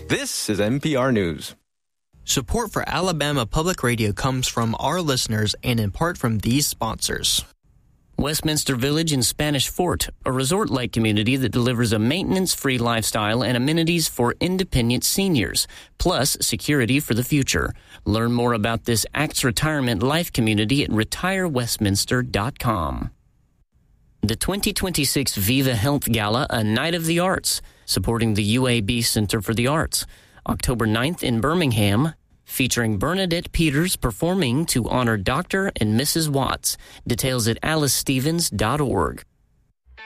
This is NPR News. Support for Alabama Public Radio comes from our listeners and in part from these sponsors. Westminster Village in Spanish Fort, a resort-like community that delivers a maintenance-free lifestyle and amenities for independent seniors, plus security for the future. Learn more about this ACTS Retirement Life community at retirewestminster.com. The 2026 Viva Health Gala, a Night of the Arts, supporting the UAB Center for the Arts. October 9th in Birmingham, featuring Bernadette Peters performing to honor Dr. and Mrs. Watts. Details at alicestevens.org.